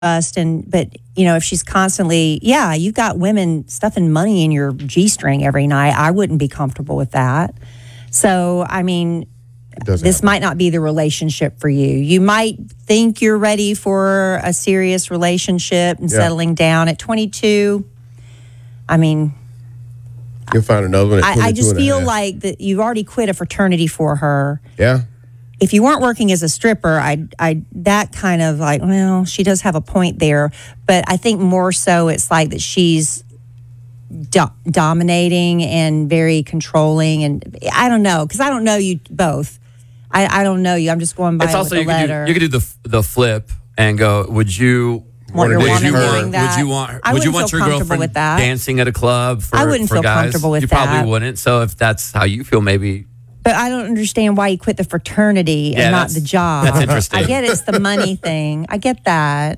but if she's constantly, you've got women stuffing money in your G-string every night. I wouldn't be comfortable with that. So, I mean, this might not be the relationship for you. You might think you're ready for a serious relationship and settling down at 22. I mean, you'll find another one at 22. I just feel like that you've already quit a fraternity for her. Yeah. If you weren't working as a stripper, that kind of like, well, she does have a point there. But I think more so it's like that she's dominating and very controlling. And I don't know, because I don't know you both. I don't know you. I'm just going by it's also, the letter. You could do the flip and go, would you... Want your woman doing that? Would you want your girlfriend dancing at a club for guys? I wouldn't feel comfortable with that. You probably wouldn't. So if that's how you feel, maybe... But I don't understand why you quit the fraternity and not the job. That's interesting. I get it's the money thing. I get that.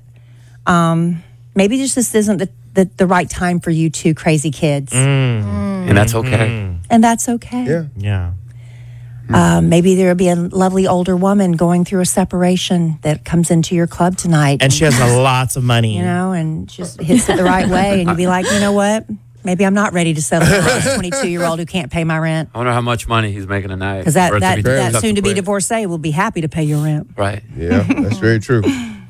Maybe just this isn't the right time for you two crazy kids. And that's okay. And that's okay. Yeah. Maybe there'll be a lovely older woman going through a separation that comes into your club tonight. And she has lots of money. And just hits it the right way. And you'll be like, you know what? Maybe I'm not ready to settle for a 22-year-old who can't pay my rent. I wonder how much money he's making a night. Because that soon-to-be divorcee will be happy to pay your rent. Right. Yeah, that's very true. Dang.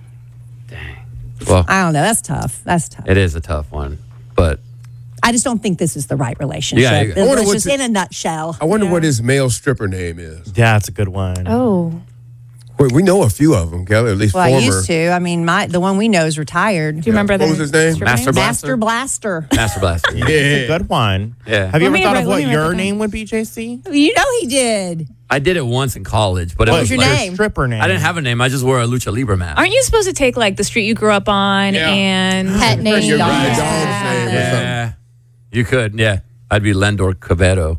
Well, I don't know. That's tough. It is a tough one. But I just don't think this is the right relationship. Yeah, It's just in a nutshell. I wonder what his male stripper name is. Yeah, that's a good one. Oh. We know a few of them, Kelly, at least former. I used to. I mean, the one we know is retired. Do you remember that? What was his name? Master Blaster. Master Blaster. Yeah. That's a good one. Yeah. Have you ever thought of what your name would be, JC? You know he did. I did it once in college, but it was your like name? Stripper name. I didn't have a name. I just wore a Lucha Libre mask. Aren't you supposed to take like the street you grew up on and pet name? Your Dog. dog's name or something. Yeah. You could, yeah. I'd be Lendor Cavero.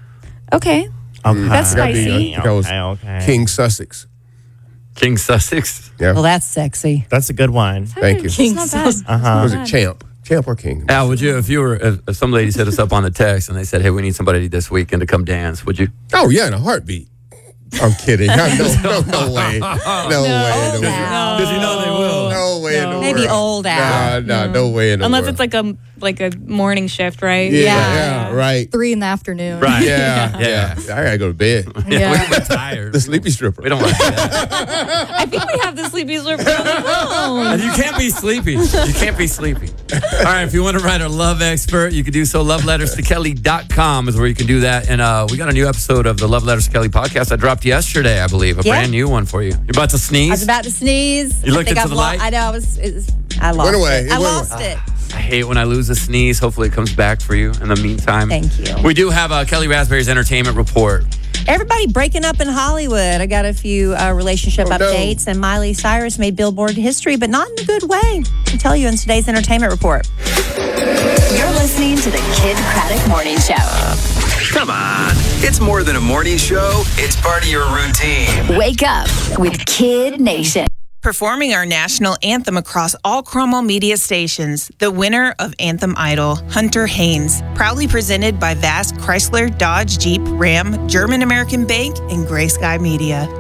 Okay. That's spicy. I was King Sussex. King Sussex. Yeah. Well, that's sexy. That's a good one. Thank you. King Sussex. Was it Champ? Champ or King? Al, would you, if some ladies hit us up on the text and they said, hey, we need somebody this weekend to come dance, would you? Oh, yeah, in a heartbeat. I'm kidding. No way. No way. Because you know they will. No way in the world. Maybe old Al. No way in the Unless world. it's like a morning shift, right? Yeah, right. 3 in the afternoon. Right. Yeah. I gotta go to bed. We're tired. The sleepy stripper. We don't want to do that. I think we have the sleepy slurper on the phone. You can't be sleepy. You can't be sleepy. All right, if you want to write a love expert, you can do so. LoveLettersToKelly.com is where you can do that. And we got a new episode of the Love Letters to Kelly podcast. I dropped yesterday, I believe. A brand new one for you. You're about to sneeze? I was about to sneeze. You looked into the light? I know. I lost Went away. it. I lost it. I hate when I lose a sneeze. Hopefully it comes back for you in the meantime. Thank you. We do have Kelly Raspberry's entertainment report. Everybody breaking up in Hollywood. I got a few relationship updates, and Miley Cyrus made Billboard history, but not in a good way. I'll tell you in today's entertainment report. You're listening to the Kid Craddock Morning Show. Come on. It's more than a morning show. It's part of your routine. Wake up with Kid Nation. Performing our national anthem across all Cromwell media stations, the winner of Anthem Idol, Hunter Haynes, proudly presented by Vast Chrysler, Dodge, Jeep, Ram, German American Bank, and Gray Sky Media.